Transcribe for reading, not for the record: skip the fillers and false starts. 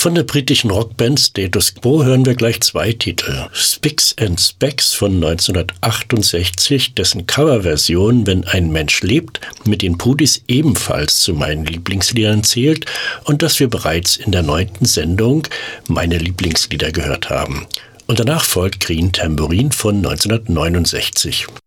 Von der britischen Rockband Status Quo hören wir gleich 2 Titel. Spicks and Specks von 1968, dessen Coverversion Wenn ein Mensch lebt mit den Pudis ebenfalls zu meinen Lieblingsliedern zählt und das wir bereits in der 9. Sendung meine Lieblingslieder gehört haben. Und danach folgt Green Tambourine von 1969.